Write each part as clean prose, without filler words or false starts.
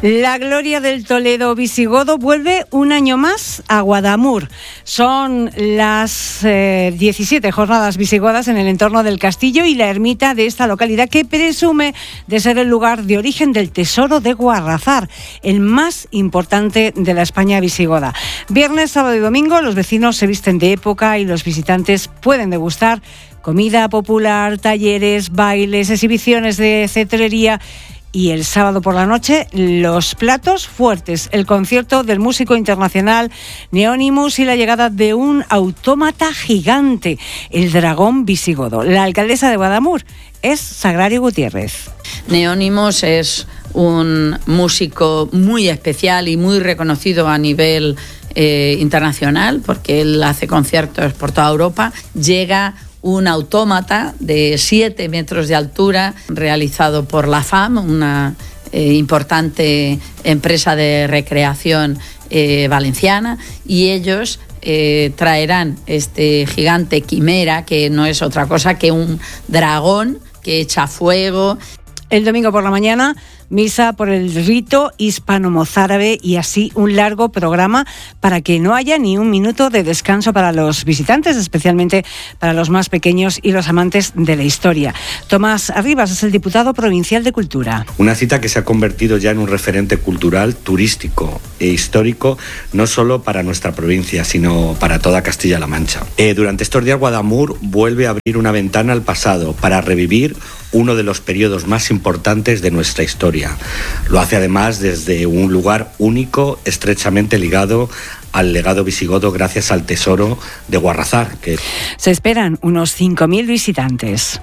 La gloria del Toledo visigodo vuelve un año más a Guadamur. Son las 17 jornadas visigodas en el entorno del castillo y la ermita de esta localidad, que presume de ser el lugar de origen del tesoro de Guarrazar, el más importante de la España visigoda. Viernes, sábado y domingo los vecinos se visten de época y los visitantes pueden degustar comida popular, talleres, bailes, exhibiciones de cetrería. Y el sábado por la noche, los platos fuertes, el concierto del músico internacional Neonimus y la llegada de un autómata gigante, el dragón visigodo. La alcaldesa de Guadamur es Sagrario Gutiérrez. Neonimus es un músico muy especial y muy reconocido a nivel internacional, porque él hace conciertos por toda Europa. Llega un autómata de 7 metros de altura realizado por la FAM, una importante empresa de recreación valenciana, y ellos traerán este gigante quimera, que no es otra cosa que un dragón que echa fuego. El domingo por la mañana, misa por el rito hispano-mozárabe y así un largo programa para que no haya ni un minuto de descanso para los visitantes, especialmente para los más pequeños y los amantes de la historia. Tomás Arribas es el diputado provincial de Cultura. Una cita que se ha convertido ya en un referente cultural, turístico e histórico, no solo para nuestra provincia, sino para toda Castilla-La Mancha. Durante estos días, Guadamur vuelve a abrir una ventana al pasado para revivir uno de los periodos más importantes de nuestra historia. Lo hace además desde un lugar único, estrechamente ligado al legado visigodo gracias al tesoro de Guarrazar. Se esperan unos 5.000 visitantes.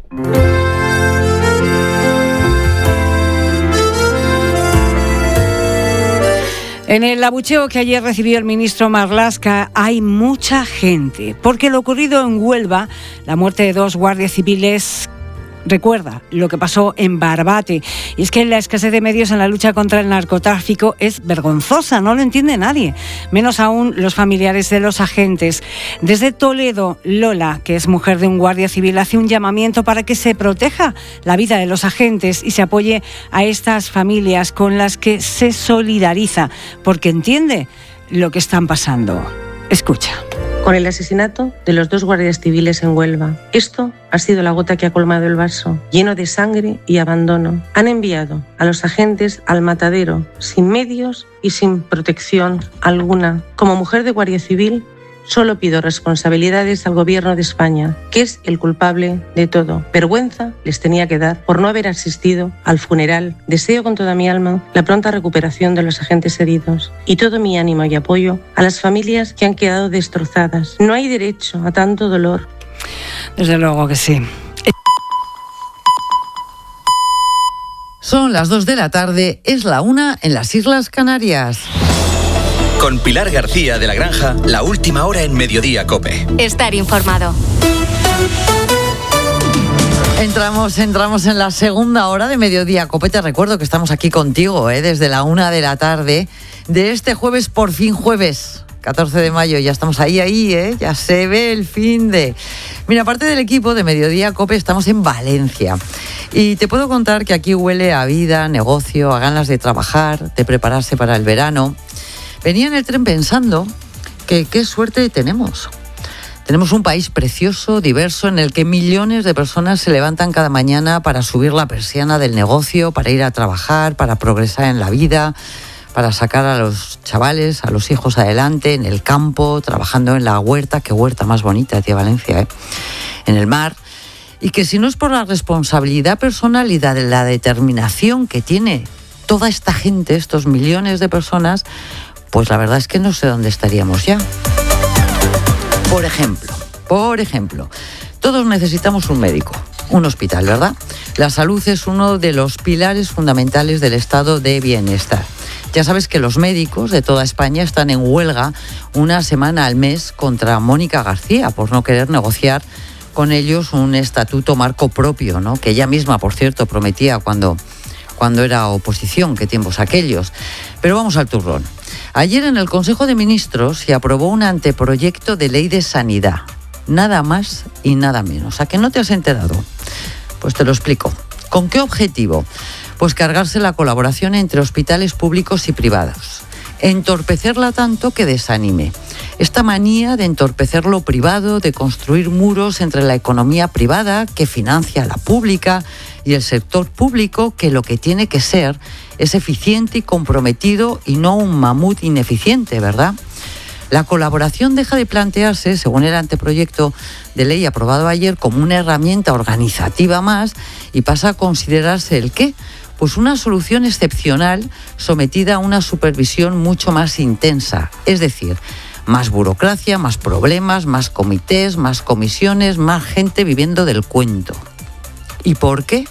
En el abucheo que ayer recibió el ministro Marlaska hay mucha gente, porque lo ocurrido en Huelva, la muerte de 2 guardias civiles, recuerda lo que pasó en Barbate. Y es que la escasez de medios en la lucha contra el narcotráfico es vergonzosa, no lo entiende nadie, menos aún los familiares de los agentes. Desde Toledo, Lola, que es mujer de un guardia civil, hace un llamamiento para que se proteja la vida de los agentes y se apoye a estas familias con las que se solidariza, porque entiende lo que están pasando. Escucha. Con el asesinato de los 2 guardias civiles en Huelva, esto ha sido la gota que ha colmado el vaso, lleno de sangre y abandono. Han enviado a los agentes al matadero, sin medios y sin protección alguna. Como mujer de guardia civil, solo pido responsabilidades al gobierno de España, que es el culpable de todo. Vergüenza les tenía que dar por no haber asistido al funeral. Deseo con toda mi alma la pronta recuperación de los agentes heridos y todo mi ánimo y apoyo a las familias que han quedado destrozadas. No hay derecho a tanto dolor. Desde luego que sí. Son las 2 de la tarde, es la 1 en las Islas Canarias. Con Pilar García de la Granja, la última hora en Mediodía COPE. Estar informado. Entramos en la segunda hora de Mediodía COPE. Te recuerdo que estamos aquí contigo desde la 1 de la tarde de este jueves, por fin jueves, 14 de mayo. Ya estamos ahí, ya se ve el fin de... Mira, aparte del equipo de Mediodía COPE, estamos en Valencia. Y te puedo contar que aquí huele a vida, negocio, a ganas de trabajar, de prepararse para el verano. Venía en el tren pensando que qué suerte tenemos. Tenemos un país precioso, diverso, en el que millones de personas se levantan cada mañana para subir la persiana del negocio, para ir a trabajar, para progresar en la vida, para sacar a los chavales, a los hijos adelante, en el campo, trabajando en la huerta. Qué huerta más bonita, tía Valencia, en el mar. Y que si no es por la responsabilidad personal y la determinación que tiene toda esta gente, estos millones de personas, pues la verdad es que no sé dónde estaríamos ya. Por ejemplo, todos necesitamos un médico, un hospital, ¿verdad? La salud es uno de los pilares fundamentales del estado de bienestar. Ya sabes que los médicos de toda España están en huelga una semana al mes contra Mónica García por no querer negociar con ellos un estatuto marco propio, ¿no? Que ella misma, por cierto, prometía cuando era oposición, qué tiempos aquellos. Pero vamos al turrón. Ayer en el Consejo de Ministros se aprobó un anteproyecto de ley de sanidad. Nada más y nada menos. ¿A que no te has enterado? Pues te lo explico. ¿Con qué objetivo? Pues cargarse la colaboración entre hospitales públicos y privados. Entorpecerla tanto que desanime. Esta manía de entorpecer lo privado, de construir muros entre la economía privada, que financia la pública, y el sector público, que lo que tiene que ser es eficiente y comprometido y no un mamut ineficiente, ¿verdad? La colaboración deja de plantearse, según el anteproyecto de ley aprobado ayer, como una herramienta organizativa más y pasa a considerarse ¿el qué? Pues una solución excepcional sometida a una supervisión mucho más intensa. Es decir, más burocracia, más problemas, más comités, más comisiones, más gente viviendo del cuento. ¿Y por qué?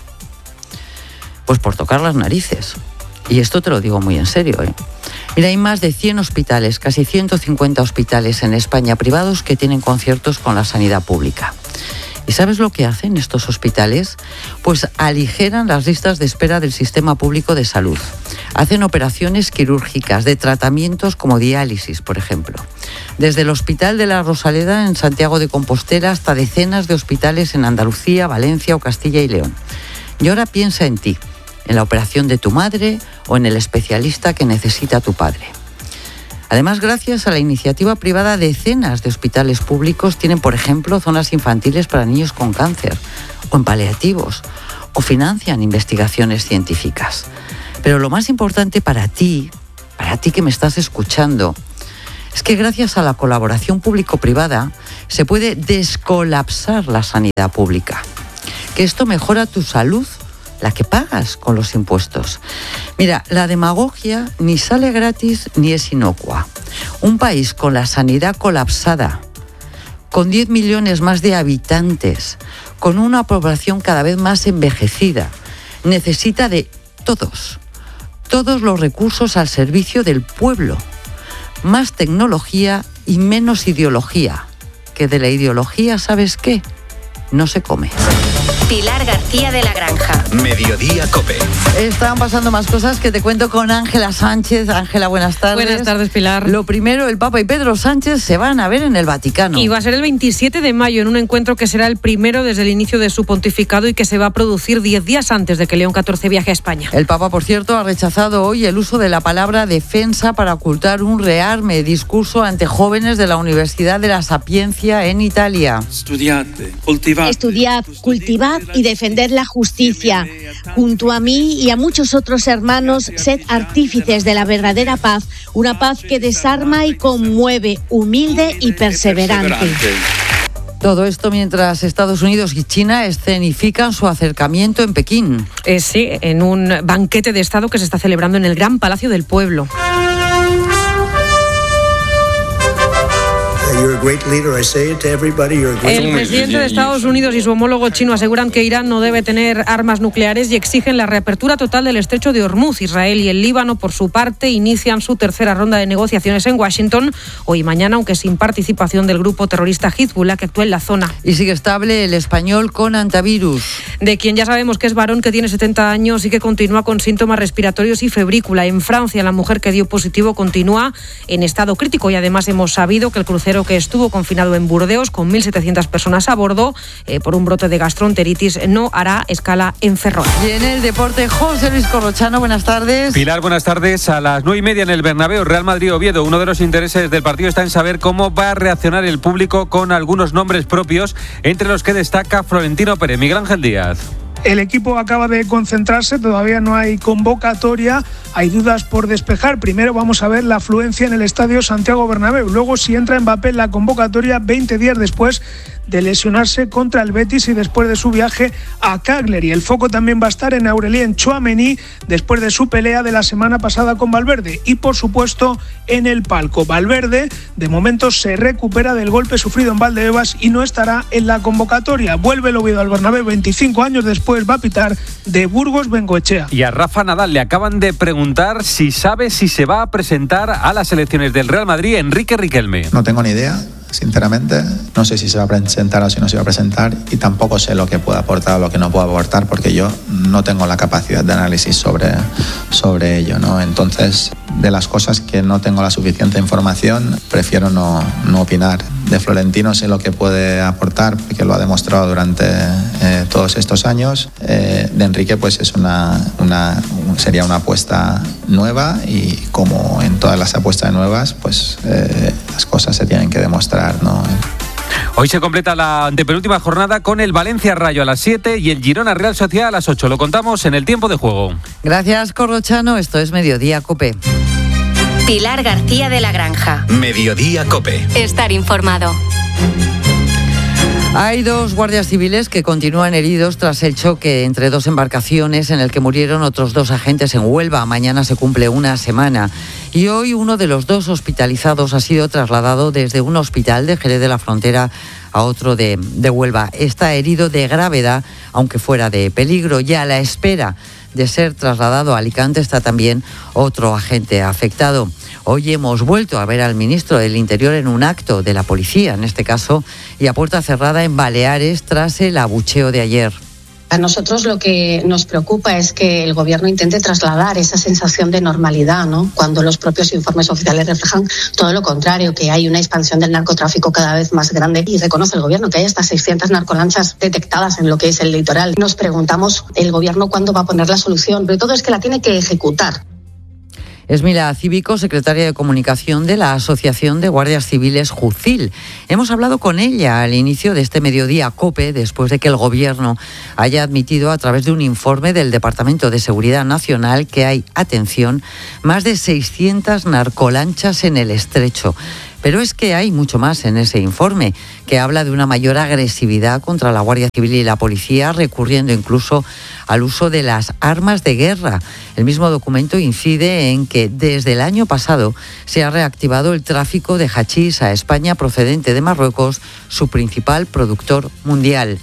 Pues por tocar las narices. Y esto te lo digo muy en serio, ¿eh? Mira, hay más de 100 hospitales, casi 150 hospitales en España privados que tienen conciertos con la sanidad pública. ¿Y sabes lo que hacen estos hospitales? Pues aligeran las listas de espera del sistema público de salud. Hacen operaciones quirúrgicas de tratamientos como diálisis, por ejemplo. Desde el Hospital de la Rosaleda en Santiago de Compostela hasta decenas de hospitales en Andalucía, Valencia o Castilla y León. Y ahora piensa en ti, en la operación de tu madre o en el especialista que necesita tu padre. Además, gracias a la iniciativa privada, decenas de hospitales públicos tienen, por ejemplo, zonas infantiles para niños con cáncer o en paliativos, o financian investigaciones científicas. Pero lo más importante para ti que me estás escuchando, es que gracias a la colaboración público-privada se puede descolapsar la sanidad pública. Que esto mejora tu salud, la que pagas con los impuestos. Mira, la demagogia ni sale gratis ni es inocua. Un país con la sanidad colapsada, con 10 millones más de habitantes, con una población cada vez más envejecida, necesita de todos los recursos al servicio del pueblo. Más tecnología y menos ideología. Que de la ideología, ¿sabes qué? No se come. Pilar García de la Granja. Mediodía COPE. Están pasando más cosas que te cuento con Ángela Sánchez. Ángela, buenas tardes. Buenas tardes, Pilar. Lo primero, el Papa y Pedro Sánchez se van a ver en el Vaticano. Y va a ser el 27 de mayo en un encuentro que será el primero desde el inicio de su pontificado y que se va a producir 10 días antes de que León XIV viaje a España. El Papa, por cierto, ha rechazado hoy el uso de la palabra defensa para ocultar un rearme discurso ante jóvenes de la Universidad de la Sapienza en Italia. Estudiad, cultivad y defender la justicia. Junto a mí y a muchos otros hermanos, sed artífices de la verdadera paz, una paz que desarma y conmueve, humilde y perseverante. Todo esto mientras Estados Unidos y China escenifican su acercamiento en Pekín. Sí, en un banquete de Estado que se está celebrando en el Gran Palacio del Pueblo. El presidente de Estados Unidos y su homólogo chino aseguran que Irán no debe tener armas nucleares y exigen la reapertura total del estrecho de Hormuz. Israel y el Líbano, por su parte, inician su tercera ronda de negociaciones en Washington hoy y mañana, aunque sin participación del grupo terrorista Hezbollah que actúa en la zona. Y sigue estable el español con antivirus. De quien ya sabemos que es varón, que tiene 70 años y que continúa con síntomas respiratorios y febrícula. En Francia, la mujer que dio positivo continúa en estado crítico y además hemos sabido que el crucero que estuvo confinado en Burdeos con 1.700 personas a bordo por un brote de gastroenteritis no hará escala en Ferrol. Y en el deporte, José Luis Corrochano, buenas tardes. Pilar, buenas tardes. A las 9:30 en el Bernabéu, Real Madrid-Oviedo. Uno de los intereses del partido está en saber cómo va a reaccionar el público con algunos nombres propios, entre los que destaca Florentino Pérez. Miguel Ángel Díaz. El equipo acaba de concentrarse, todavía no hay convocatoria, hay dudas por despejar. Primero vamos a ver la afluencia en el estadio Santiago Bernabéu, luego si entra Mbappé en la convocatoria 20 días después de lesionarse contra el Betis y después de su viaje a Cagliari. El foco también va a estar en Aurélien Tchouaméni después de su pelea de la semana pasada con Valverde y por supuesto en el palco. Valverde de momento se recupera del golpe sufrido en Valdebebas y no estará en la convocatoria. Vuelve el Oviedo al Bernabéu 25 años después, va a pitar de Burgos Bengoechea. Y a Rafa Nadal le acaban de preguntar si sabe si se va a presentar a las elecciones del Real Madrid Enrique Riquelme. No tengo ni idea. Sinceramente, no sé si se va a presentar o si no se va a presentar y tampoco sé lo que puede aportar o lo que no puede aportar porque yo no tengo la capacidad de análisis sobre ello, ¿no? Entonces, de las cosas que no tengo la suficiente información, prefiero no opinar. De Florentino sé lo que puede aportar, porque lo ha demostrado durante todos estos años. De Enrique pues sería una apuesta nueva, y como en todas las apuestas nuevas, pues las cosas se tienen que demostrar, ¿no? Hoy se completa la antepenúltima jornada con el Valencia Rayo a las 7 y el Girona Real Sociedad a las 8. Lo contamos en el tiempo de juego. Gracias, Corrochano. Esto es Mediodía COPE. Pilar García de la Granja. Mediodía COPE. Estar informado. Hay 2 guardias civiles que continúan heridos tras el choque entre 2 embarcaciones en el que murieron otros 2 agentes en Huelva. Mañana se cumple una semana. Y hoy uno de los 2 hospitalizados ha sido trasladado desde un hospital de Jerez de la Frontera a otro de Huelva. Está herido de gravedad, aunque fuera de peligro. Ya a la espera de ser trasladado a Alicante está también otro agente afectado. Hoy hemos vuelto a ver al ministro del Interior en un acto de la policía, en este caso, y a puerta cerrada en Baleares tras el abucheo de ayer. A nosotros lo que nos preocupa es que el gobierno intente trasladar esa sensación de normalidad, ¿no? Cuando los propios informes oficiales reflejan todo lo contrario, que hay una expansión del narcotráfico cada vez más grande, y reconoce el gobierno que hay hasta 600 narcolanchas detectadas en lo que es el litoral. Nos preguntamos el gobierno cuándo va a poner la solución, pero todo es que la tiene que ejecutar. Esmila Cívico, secretaria de Comunicación de la Asociación de Guardias Civiles JUCIL. Hemos hablado con ella al inicio de este Mediodía COPE, después de que el Gobierno haya admitido a través de un informe del Departamento de Seguridad Nacional que hay, atención, más de 600 narcolanchas en el estrecho. Pero es que hay mucho más en ese informe, que habla de una mayor agresividad contra la Guardia Civil y la policía, recurriendo incluso al uso de las armas de guerra. El mismo documento incide en que desde el año pasado se ha reactivado el tráfico de hachís a España procedente de Marruecos, su principal productor mundial.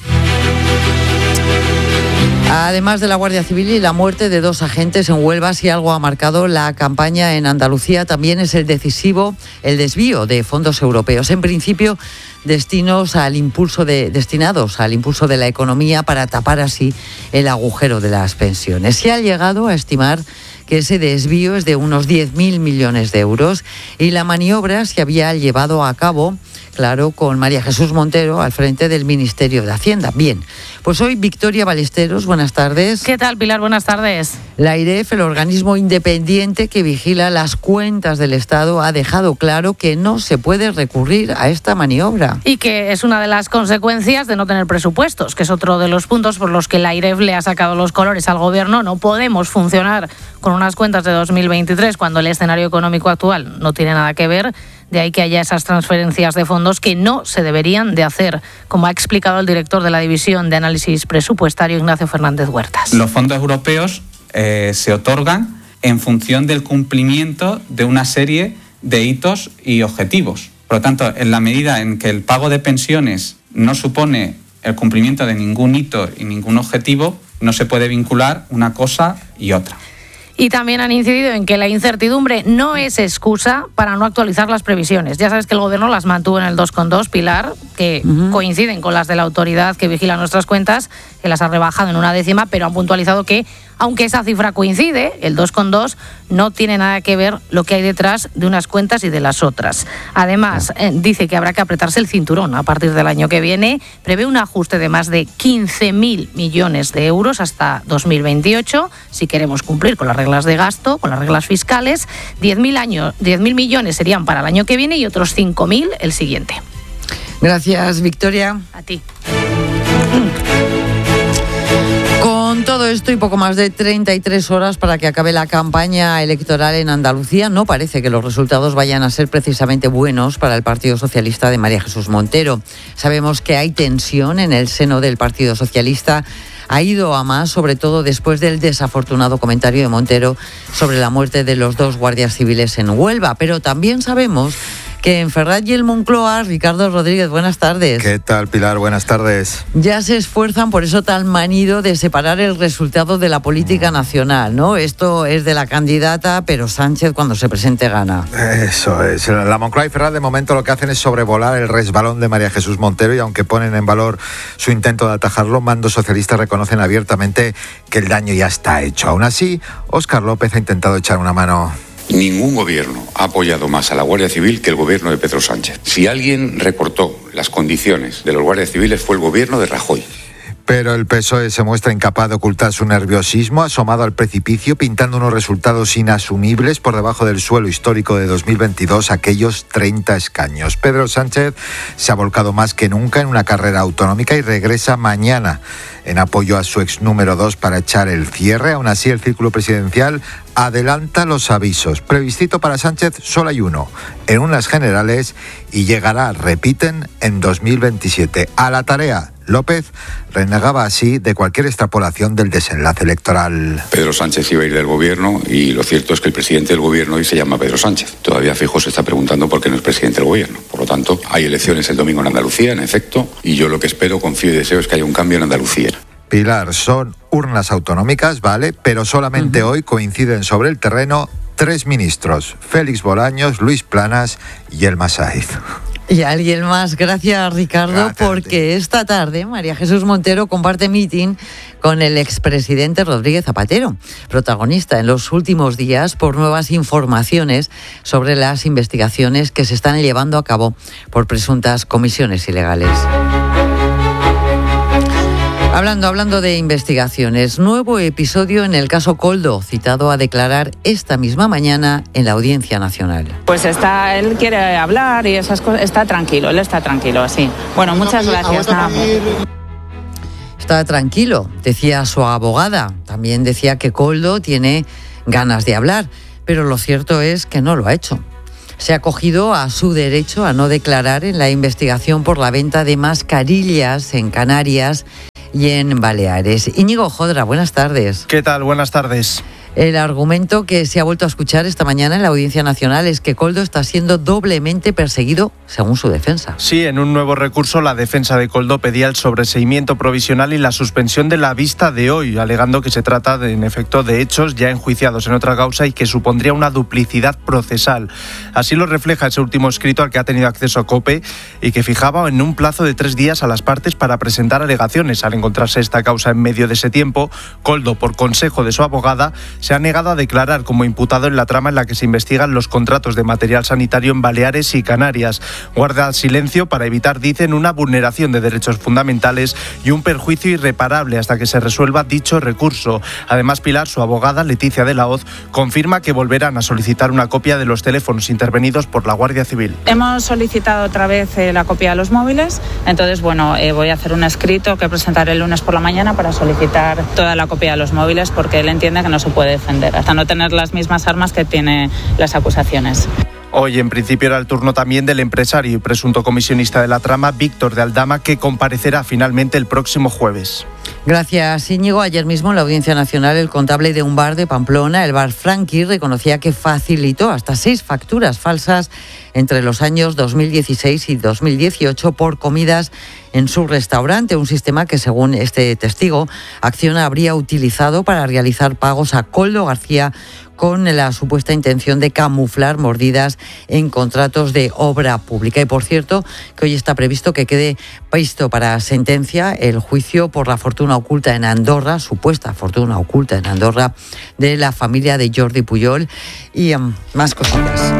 Además de la Guardia Civil y la muerte de 2 agentes en Huelva, si algo ha marcado la campaña en Andalucía también es el desvío de fondos europeos. En principio, destinados al impulso de la economía para tapar así el agujero de las pensiones. Se ha llegado a estimar que ese desvío es de unos 10.000 millones de euros y la maniobra se había llevado a cabo, claro, con María Jesús Montero al frente del Ministerio de Hacienda. Bien, pues hoy Victoria Ballesteros, buenas tardes. ¿Qué tal, Pilar? Buenas tardes. La AIREF, el organismo independiente que vigila las cuentas del Estado, ha dejado claro que no se puede recurrir a esta maniobra. Y que es una de las consecuencias de no tener presupuestos, que es otro de los puntos por los que la AIREF le ha sacado los colores al Gobierno. No podemos funcionar con unas cuentas de 2023 cuando el escenario económico actual no tiene nada que ver. De ahí que haya esas transferencias de fondos que no se deberían de hacer, como ha explicado el director de la División de Análisis Presupuestario, Ignacio Fernández Huertas. Los fondos europeos se otorgan en función del cumplimiento de una serie de hitos y objetivos. Por lo tanto, en la medida en que el pago de pensiones no supone el cumplimiento de ningún hito y ningún objetivo, no se puede vincular una cosa y otra. Y también han incidido en que la incertidumbre no es excusa para no actualizar las previsiones. Ya sabes que el Gobierno las mantuvo en el 2,2, Pilar, que coinciden con las de la autoridad que vigila nuestras cuentas, que las ha rebajado en 1/10, pero han puntualizado que, aunque esa cifra coincide, el 2,2, no tiene nada que ver lo que hay detrás de unas cuentas y de las otras. Además, dice que habrá que apretarse el cinturón a partir del año que viene. Prevé un ajuste de más de 15.000 millones de euros hasta 2028, si queremos cumplir con las reglas de gasto, con las reglas fiscales. 10.000 millones serían para el año que viene y otros 5.000 el siguiente. Gracias, Victoria. A ti. Con todo esto y poco más de 33 horas para que acabe la campaña electoral en Andalucía, no parece que los resultados vayan a ser precisamente buenos para el Partido Socialista de María Jesús Montero. Sabemos que hay tensión en el seno del Partido Socialista. Ha ido a más, sobre todo después del desafortunado comentario de Montero sobre la muerte de los 2 guardias civiles en Huelva. Pero también sabemos que en Ferraz y el Moncloa, Ricardo Rodríguez, buenas tardes. ¿Qué tal, Pilar? Buenas tardes. Ya se esfuerzan, por eso tan manido, de separar el resultado de la política nacional, ¿no? Esto es de la candidata, pero Sánchez cuando se presente gana. Eso es. La Moncloa y Ferraz de momento lo que hacen es sobrevolar el resbalón de María Jesús Montero, y aunque ponen en valor su intento de atajarlo, mandos socialistas reconocen abiertamente que el daño ya está hecho. Aún así, Óscar López ha intentado echar una mano. Ningún gobierno ha apoyado más a la Guardia Civil que el gobierno de Pedro Sánchez. Si alguien recortó las condiciones de los guardias civiles fue el gobierno de Rajoy. Pero el PSOE se muestra incapaz de ocultar su nerviosismo, asomado al precipicio, pintando unos resultados inasumibles por debajo del suelo histórico de 2022, aquellos 30 escaños. Pedro Sánchez se ha volcado más que nunca en una carrera autonómica y regresa mañana en apoyo a su ex número 2 para echar el cierre. Aún así, el círculo presidencial adelanta los avisos. Plebiscito para Sánchez solo hay uno, en unas generales, y llegará, repiten, en 2027. A la tarea. López renegaba así de cualquier extrapolación del desenlace electoral. Pedro Sánchez iba a ir del gobierno y lo cierto es que el presidente del gobierno hoy se llama Pedro Sánchez. Todavía Feijóo se está preguntando por qué no es presidente del gobierno. Por lo tanto, hay elecciones el domingo en Andalucía, en efecto, y yo lo que espero, confío y deseo es que haya un cambio en Andalucía. Pilar, son urnas autonómicas, vale, pero solamente hoy coinciden sobre el terreno 3 ministros: Félix Bolaños, Luis Planas y Elma Saiz. Y alguien más, gracias Ricardo, porque esta tarde María Jesús Montero comparte meeting con el expresidente Rodríguez Zapatero, protagonista en los últimos días por nuevas informaciones sobre las investigaciones que se están llevando a cabo por presuntas comisiones ilegales. Hablando de investigaciones, nuevo episodio en el caso Koldo, citado a declarar esta misma mañana en la Audiencia Nacional. Pues él quiere hablar y esas cosas, él está tranquilo, así. Bueno, muchas gracias. Está tranquilo, decía su abogada. También decía que Koldo tiene ganas de hablar, pero lo cierto es que no lo ha hecho. Se ha acogido a su derecho a no declarar en la investigación por la venta de mascarillas en Canarias y en Baleares. Íñigo Jodra, buenas tardes. ¿Qué tal? Buenas tardes. El argumento que se ha vuelto a escuchar esta mañana en la Audiencia Nacional es que Koldo está siendo doblemente perseguido, según su defensa. Sí, en un nuevo recurso la defensa de Koldo pedía el sobreseimiento provisional y la suspensión de la vista de hoy, alegando que se trata en efecto de hechos ya enjuiciados en otra causa y que supondría una duplicidad procesal. Así lo refleja ese último escrito al que ha tenido acceso COPE y que fijaba en un plazo de 3 días a las partes para presentar alegaciones. Al encontrarse esta causa en medio de ese tiempo, Koldo, por consejo de su abogada, se ha negado a declarar como imputado en la trama en la que se investigan los contratos de material sanitario en Baleares y Canarias. Guarda silencio para evitar, dicen, una vulneración de derechos fundamentales y un perjuicio irreparable hasta que se resuelva dicho recurso. Además, Pilar, su abogada, Leticia de la Hoz, confirma que volverán a solicitar una copia de los teléfonos intervenidos por la Guardia Civil. Hemos solicitado otra vez la copia de los móviles, entonces, voy a hacer un escrito que presentaré el lunes por la mañana para solicitar toda la copia de los móviles porque él entiende que no se puede defender hasta no tener las mismas armas que tiene las acusaciones. Hoy, en principio, era el turno también del empresario y presunto comisionista de la trama, Víctor de Aldama, que comparecerá finalmente el próximo jueves. Gracias, Íñigo. Ayer mismo en la Audiencia Nacional, el contable de un bar de Pamplona, el bar Franqui, reconocía que facilitó hasta 6 facturas falsas entre los años 2016 y 2018 por comidas en su restaurante, un sistema que, según este testigo, Acciona habría utilizado para realizar pagos a Koldo García con la supuesta intención de camuflar mordidas en contratos de obra pública. Y por cierto, que hoy está previsto que quede visto para sentencia el juicio por la fortuna oculta en Andorra, supuesta fortuna oculta en Andorra, de la familia de Jordi Pujol y más cositas.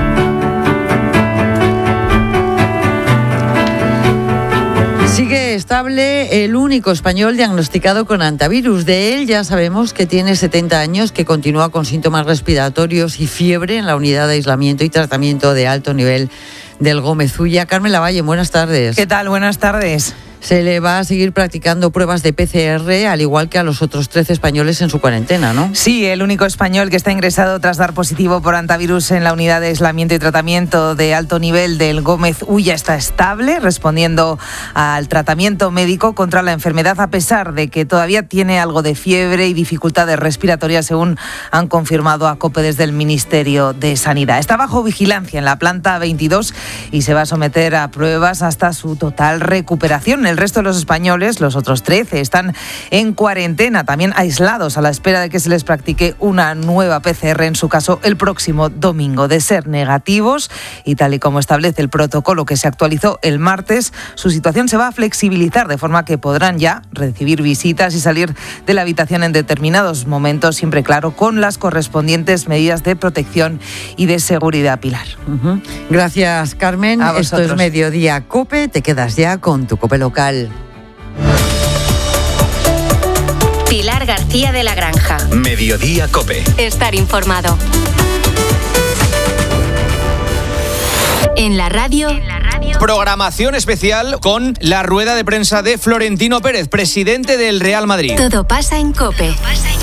Sigue estable el único español diagnosticado con hantavirus. De él ya sabemos que tiene 70 años, que continúa con síntomas respiratorios y fiebre en la unidad de aislamiento y tratamiento de alto nivel del Gómez Ulla. Carmen Lavalle, buenas tardes. ¿Qué tal? Buenas tardes. Se le va a seguir practicando pruebas de PCR, al igual que a los otros 13 españoles en su cuarentena, ¿no? Sí, el único español que está ingresado tras dar positivo por hantavirus en la unidad de aislamiento y tratamiento de alto nivel del Gómez Ulla está estable, respondiendo al tratamiento médico contra la enfermedad, a pesar de que todavía tiene algo de fiebre y dificultades respiratorias, según han confirmado a COPE desde el Ministerio de Sanidad. Está bajo vigilancia en la planta 22 y se va a someter a pruebas hasta su total recuperación. El resto de los españoles, los otros 13, están en cuarentena, también aislados, a la espera de que se les practique una nueva PCR, en su caso el próximo domingo. De ser negativos, y tal y como establece el protocolo que se actualizó el martes, su situación se va a flexibilizar, de forma que podrán ya recibir visitas y salir de la habitación en determinados momentos, siempre claro, con las correspondientes medidas de protección y de seguridad. Pilar. Gracias, Carmen. A Esto vosotros. es Mediodía COPE. Te quedas ya con tu COPE local. Pilar García de la Granja. Mediodía COPE. Estar informado. En la radio. Programación especial con la rueda de prensa de Florentino Pérez, presidente del Real Madrid. Todo pasa en COPE.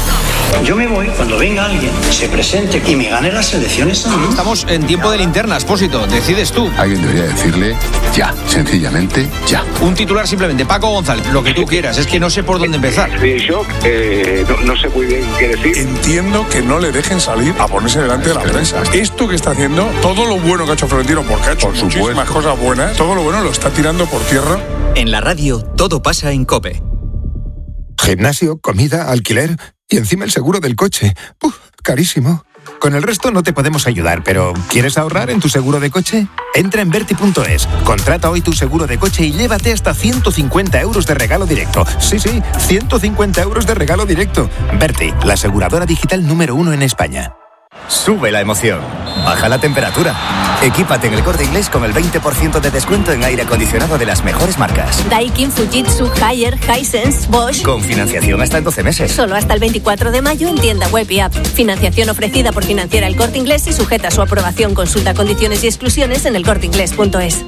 Yo me voy cuando venga alguien, se presente y me gane las elecciones a mí. Estamos en tiempo de linterna, Expósito. Decides tú. Alguien debería decirle ya, sencillamente ya. Un titular simplemente. Paco González, lo que tú quieras. Es que no sé por dónde empezar. Estoy en shock, no sé muy bien qué decir. Entiendo que no le dejen salir a ponerse delante de la prensa. Esto que está haciendo, todo lo bueno que ha hecho Florentino, porque ha hecho muchísimas cosas buenas, todo lo bueno lo está tirando por tierra. En la radio, todo pasa en COPE. Gimnasio, comida, alquiler y encima el seguro del coche. Carísimo. Con el resto no te podemos ayudar, pero ¿quieres ahorrar en tu seguro de coche? Entra en Verti.es, contrata hoy tu seguro de coche y llévate hasta 150 euros de regalo directo. Sí, 150 euros de regalo directo. Verti, la aseguradora digital número 1 en España. Sube la emoción, baja la temperatura. Equípate en El Corte Inglés con el 20% de descuento en aire acondicionado de las mejores marcas. Daikin, Fujitsu, Haier, Hisense, Bosch. Con financiación hasta en 12 meses. Solo hasta el 24 de mayo en tienda web y app. Financiación ofrecida por Financiera El Corte Inglés y sujeta a su aprobación. Consulta condiciones y exclusiones en elcorteinglés.es.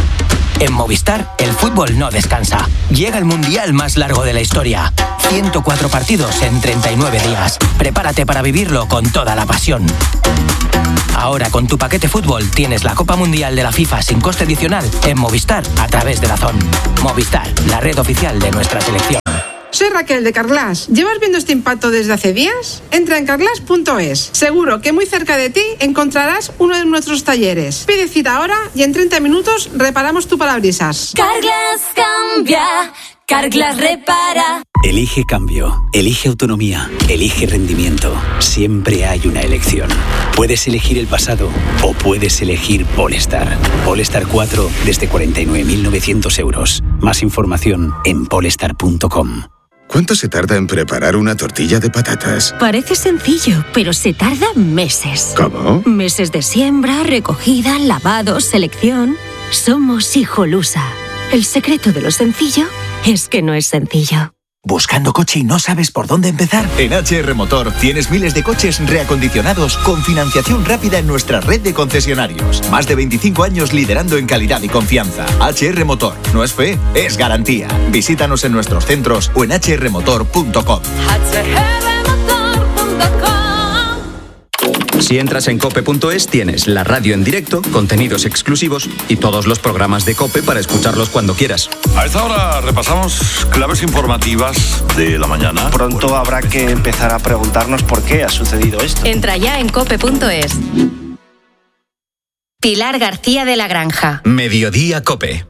En Movistar, el fútbol no descansa. Llega el mundial más largo de la historia. 104 partidos en 39 días. Prepárate para vivirlo con toda la pasión. Ahora con tu paquete fútbol tienes la Copa Mundial de la FIFA sin coste adicional en Movistar a través de DAZN. Movistar, la red oficial de nuestra selección. Soy Raquel de Carglass. ¿Llevas viendo este impacto desde hace días? Entra en carglass.es. Seguro que muy cerca de ti encontrarás uno de nuestros talleres. Pide cita ahora y en 30 minutos reparamos tu parabrisas. Carglass cambia, Carglass repara. Elige cambio, elige autonomía, elige rendimiento. Siempre hay una elección. Puedes elegir el pasado o puedes elegir Polestar. Polestar 4 desde 49.900 euros. Más información en polestar.com. ¿Cuánto se tarda en preparar una tortilla de patatas? Parece sencillo, pero se tarda meses. ¿Cómo? Meses de siembra, recogida, lavado, selección. Somos Hijolusa. El secreto de lo sencillo es que no es sencillo. ¿Buscando coche y no sabes por dónde empezar? En HR Motor tienes miles de coches reacondicionados con financiación rápida en nuestra red de concesionarios. Más de 25 años liderando en calidad y confianza. HR Motor. No es fe, es garantía. Visítanos en nuestros centros o en hrmotor.com. Si entras en cope.es tienes la radio en directo, contenidos exclusivos y todos los programas de COPE para escucharlos cuando quieras. A esta hora repasamos claves informativas de la mañana. Pronto habrá que empezar a preguntarnos por qué ha sucedido esto. Entra ya en cope.es. Pilar García de la Granja. Mediodía COPE.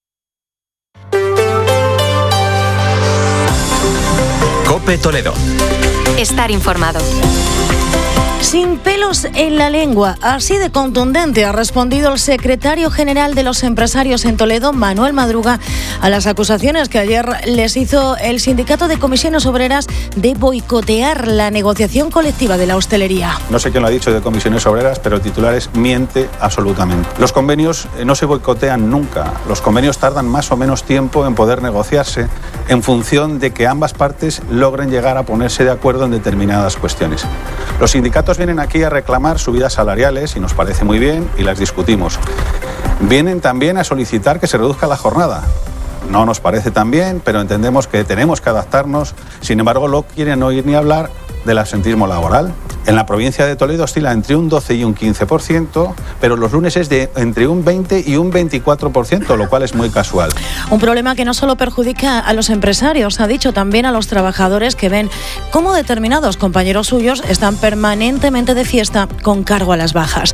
COPE Toledo. Estar informado. Sin pelos en la lengua, así de contundente ha respondido el secretario general de los empresarios en Toledo, Manuel Madruga, a las acusaciones que ayer les hizo el Sindicato de Comisiones Obreras de boicotear la negociación colectiva de la hostelería. No sé quién lo ha dicho de Comisiones Obreras, pero el titular es miente absolutamente. Los convenios no se boicotean nunca. Los convenios tardan más o menos tiempo en poder negociarse en función de que ambas partes logren llegar a ponerse de acuerdo en determinadas cuestiones. Los sindicatos vienen aquí a reclamar subidas salariales y nos parece muy bien y las discutimos. Vienen también a solicitar que se reduzca la jornada. No nos parece tan bien, pero entendemos que tenemos que adaptarnos. Sin embargo, no quieren oír ni hablar del absentismo laboral. En la provincia de Toledo oscila entre un 12 y un 15%, pero los lunes es de entre un 20 y un 24%, lo cual es muy casual. Un problema que no solo perjudica a los empresarios, ha dicho también a los trabajadores que ven cómo determinados compañeros suyos están permanentemente de fiesta con cargo a las bajas.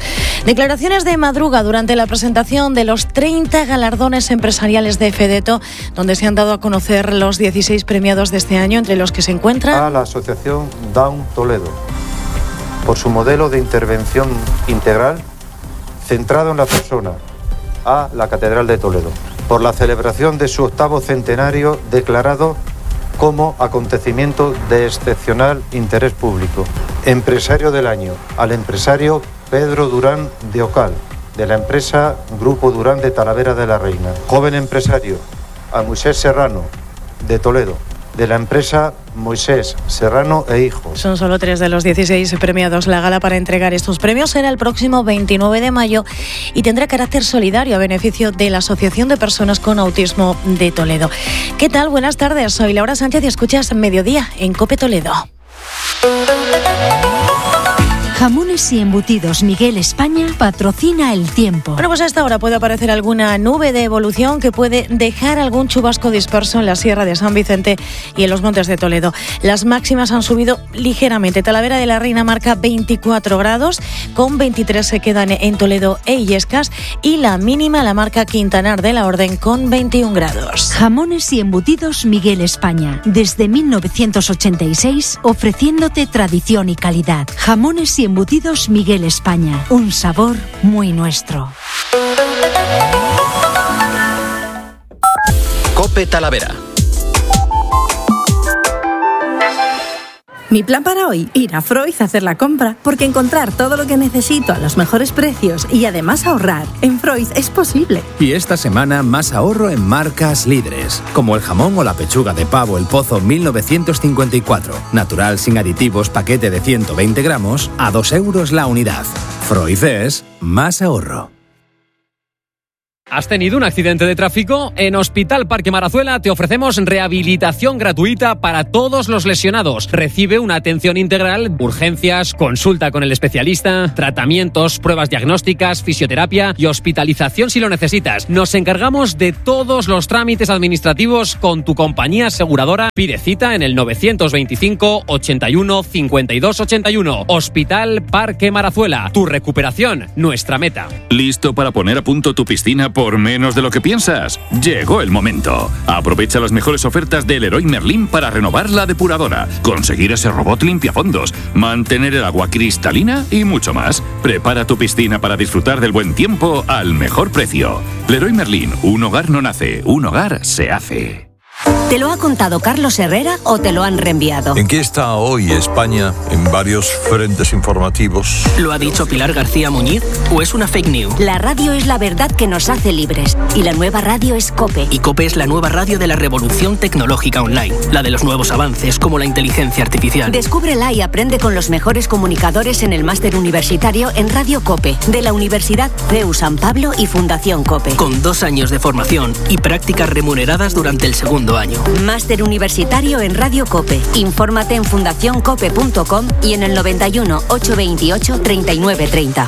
Declaraciones de Madruga durante la presentación de los 30 galardones empresariales de Fedeto, donde se han dado a conocer los 16 premiados de este año, entre los que se encuentra a la Asociación Down Toledo, por su modelo de intervención integral centrado en la persona, a la Catedral de Toledo, por la celebración de su 8º centenario declarado como acontecimiento de excepcional interés público. Empresario del año, al empresario Pedro Durán de Ocal, de la empresa Grupo Durán de Talavera de la Reina. Joven empresario, a Moisés Serrano, de Toledo, de la empresa Moisés Serrano e Hijos. Son solo 3 de los 16 premiados. La gala para entregar estos premios será el próximo 29 de mayo y tendrá carácter solidario a beneficio de la Asociación de Personas con Autismo de Toledo. ¿Qué tal? Buenas tardes. Soy Laura Sánchez y escuchas Mediodía en COPE Toledo. Jamones y Embutidos Miguel España patrocina el tiempo. Bueno, pues a esta hora puede aparecer alguna nube de evolución que puede dejar algún chubasco disperso en la Sierra de San Vicente y en los Montes de Toledo. Las máximas han subido ligeramente. Talavera de la Reina marca 24 grados, con 23 se quedan en Toledo e Illescas, y la mínima la marca Quintanar de la Orden con 21 grados. Jamones y Embutidos Miguel España, desde 1986 ofreciéndote tradición y calidad. Jamones y Embutidos Miguel España, un sabor muy nuestro. COPE Talavera. Mi plan para hoy, ir a Freud a hacer la compra, porque encontrar todo lo que necesito a los mejores precios y además ahorrar en Freud es posible. Y esta semana más ahorro en marcas líderes, como el jamón o la pechuga de pavo El Pozo 1954, natural sin aditivos, paquete de 120 gramos, a 2 euros la unidad. Freud es más ahorro. ¿Has tenido un accidente de tráfico? En Hospital Parque Marazuela te ofrecemos rehabilitación gratuita para todos los lesionados. Recibe una atención integral, urgencias, consulta con el especialista, tratamientos, pruebas diagnósticas, fisioterapia y hospitalización si lo necesitas. Nos encargamos de todos los trámites administrativos con tu compañía aseguradora. Pide cita en el 925 81 52 81. Hospital Parque Marazuela. Tu recuperación, nuestra meta. ¿Listo para poner a punto tu piscina por menos de lo que piensas? Llegó el momento. Aprovecha las mejores ofertas del Leroy Merlin para renovar la depuradora, conseguir ese robot limpiafondos, mantener el agua cristalina y mucho más. Prepara tu piscina para disfrutar del buen tiempo al mejor precio. Leroy Merlin, un hogar no nace, un hogar se hace. ¿Te lo ha contado Carlos Herrera o te lo han reenviado? ¿En qué está hoy España en varios frentes informativos? ¿Lo ha dicho Pilar García Muñiz o es una fake news? La radio es la verdad que nos hace libres y la nueva radio es COPE. Y COPE es la nueva radio de la revolución tecnológica online, la de los nuevos avances como la inteligencia artificial. Descúbrela y aprende con los mejores comunicadores en el máster universitario en Radio COPE de la Universidad CEU San Pablo y Fundación COPE. Con 2 años de formación y prácticas remuneradas durante el segundo año. Máster universitario en Radio COPE. Infórmate en fundacioncope.com y en el 91 828 3930.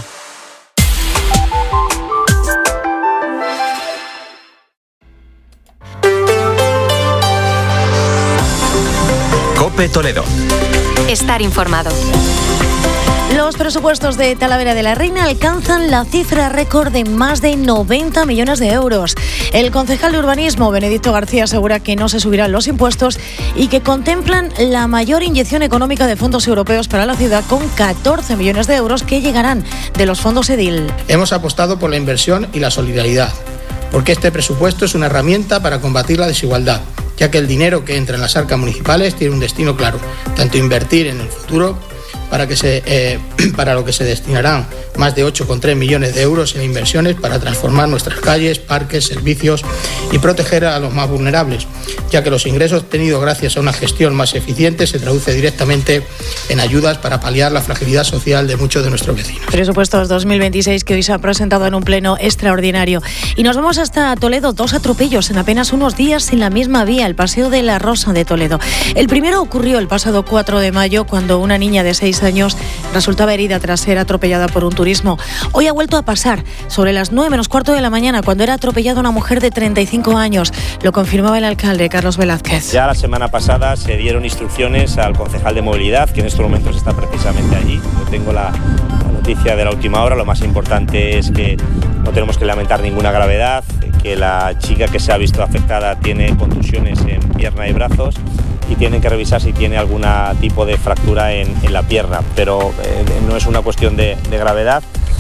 COPE Toledo. Estar informado. Los presupuestos de Talavera de la Reina alcanzan la cifra récord de más de 90 millones de euros. El concejal de Urbanismo, Benedicto García, asegura que no se subirán los impuestos y que contemplan la mayor inyección económica de fondos europeos para la ciudad, con 14 millones de euros que llegarán de los fondos EDIL. Hemos apostado por la inversión y la solidaridad, porque este presupuesto es una herramienta para combatir la desigualdad, ya que el dinero que entra en las arcas municipales tiene un destino claro, tanto invertir en el futuro, para lo que se destinarán más de 8,3 millones de euros en inversiones para transformar nuestras calles, parques, servicios y proteger a los más vulnerables, ya que los ingresos obtenidos gracias a una gestión más eficiente se traduce directamente en ayudas para paliar la fragilidad social de muchos de nuestros vecinos. Presupuestos 2026 que hoy se ha presentado en un pleno extraordinario. Y nos vamos hasta Toledo. 2 atropellos en apenas unos días en la misma vía, el Paseo de la Rosa de Toledo. El primero ocurrió el pasado 4 de mayo, cuando una niña de 6 años resultaba herida tras ser atropellada por un turismo. Hoy ha vuelto a pasar sobre las 9 menos cuarto de la mañana, cuando era atropellada una mujer de 35 años. Lo confirmaba el alcalde, Carlos Velázquez. Ya la semana pasada se dieron instrucciones al concejal de movilidad, que en estos momentos está precisamente allí. Yo tengo la noticia de la última hora. Lo más importante es que no tenemos que lamentar ninguna gravedad, que la chica que se ha visto afectada tiene contusiones en pierna y brazos y tienen que revisar si tiene algún tipo de fractura en la pierna, pero no es una cuestión de gravedad.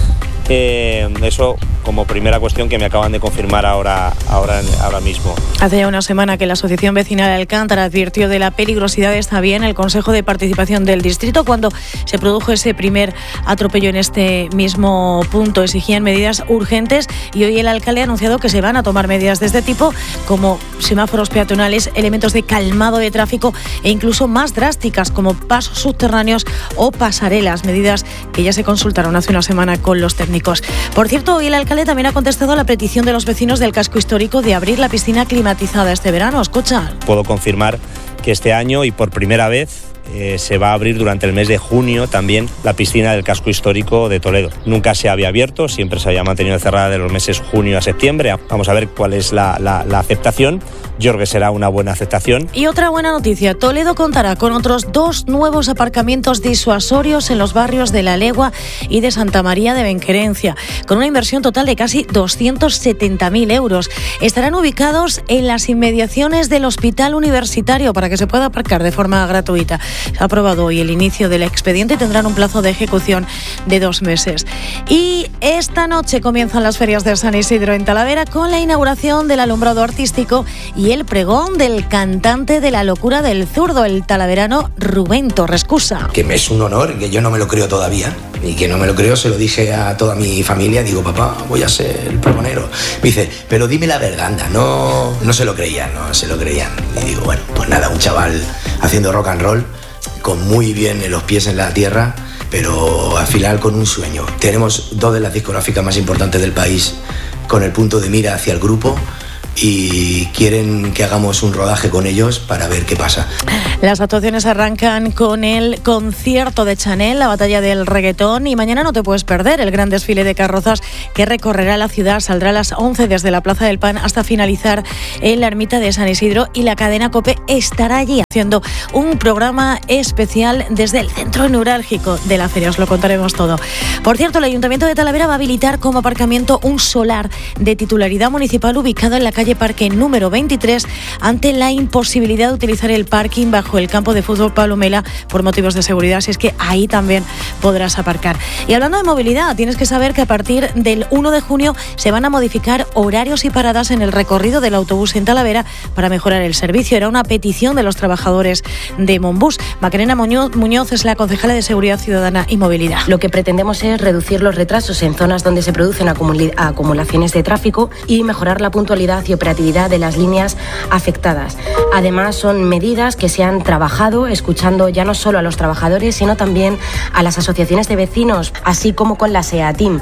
Eso como primera cuestión que me acaban de confirmar ahora mismo. Hace ya una semana que la Asociación Vecinal de Alcántara advirtió de la peligrosidad de esta vía en el Consejo de Participación del Distrito cuando se produjo ese primer atropello en este mismo punto. Exigían medidas urgentes y hoy el alcalde ha anunciado que se van a tomar medidas de este tipo como semáforos peatonales, elementos de calmado de tráfico e incluso más drásticas como pasos subterráneos o pasarelas, medidas que ya se consultaron hace una semana con los técnicos. Por cierto, hoy el alcalde también ha contestado a la petición de los vecinos del casco histórico de abrir la piscina climatizada este verano. Escucha. Puedo confirmar que este año y por primera vez se va a abrir durante el mes de junio también la piscina del casco histórico de Toledo. Nunca se había abierto, siempre se había mantenido cerrada de los meses junio a septiembre. Vamos a ver cuál es la aceptación. Yo creo que será una buena aceptación. Y otra buena noticia, Toledo contará con otros 2 nuevos aparcamientos disuasorios en los barrios de La Legua y de Santa María de Benquerencia, con una inversión total de casi 270.000 euros. Estarán ubicados en las inmediaciones del Hospital Universitario para que se pueda aparcar de forma gratuita. Se ha aprobado hoy el inicio del expediente y tendrán un plazo de ejecución de 2 meses. Y esta noche comienzan las ferias de San Isidro en Talavera con la inauguración del alumbrado artístico y el pregón del cantante de la locura del zurdo, el talaverano Rubén Torrescusa. Que me es un honor, que yo no me lo creo todavía. Y que no me lo creo, se lo dije a toda mi familia. Digo, papá, voy a ser el pregonero. Me dice, pero dime la verdad, anda, no se lo creían, no se lo creían. Y digo, bueno, pues nada, un chaval haciendo rock and roll, con muy bien los pies en la tierra, pero al final con un sueño. Tenemos 2 de las discográficas más importantes del país con el punto de mira hacia el grupo y quieren que hagamos un rodaje con ellos para ver qué pasa. Las actuaciones arrancan con el concierto de Chanel, la batalla del reggaetón, y mañana no te puedes perder el gran desfile de carrozas que recorrerá la ciudad. Saldrá a las 11 desde la Plaza del Pan hasta finalizar en la ermita de San Isidro y la cadena COPE estará allí haciendo un programa especial desde el centro neurálgico de la feria. Os lo contaremos todo. Por cierto, el Ayuntamiento de Talavera va a habilitar como aparcamiento un solar de titularidad municipal ubicado en la calle Parque número 23 ante la imposibilidad de utilizar el parking bajo el campo de fútbol Pablo Mela por motivos de seguridad, así es que ahí también podrás aparcar. Y hablando de movilidad, tienes que saber que a partir del 1 de junio se van a modificar horarios y paradas en el recorrido del autobús en Talavera para mejorar el servicio. Era una petición de los trabajadores de Monbús. Macarena Muñoz es la concejala de Seguridad Ciudadana y Movilidad. Lo que pretendemos es reducir los retrasos en zonas donde se producen acumulaciones de tráfico y mejorar la puntualidad y operatividad de las líneas afectadas. Además, son medidas que se han trabajado escuchando ya no solo a los trabajadores, sino también a las asociaciones de vecinos, así como con la SEATIM.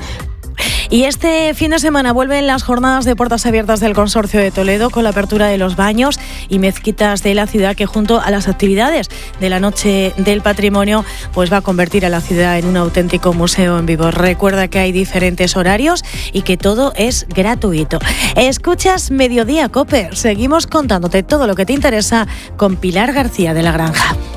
Y este fin de semana vuelven las jornadas de puertas abiertas del Consorcio de Toledo con la apertura de los baños y mezquitas de la ciudad, que junto a las actividades de la Noche del Patrimonio pues va a convertir a la ciudad en un auténtico museo en vivo. Recuerda que hay diferentes horarios y que todo es gratuito. Escuchas Mediodía COPE. Seguimos contándote todo lo que te interesa con Pilar García de la Granja.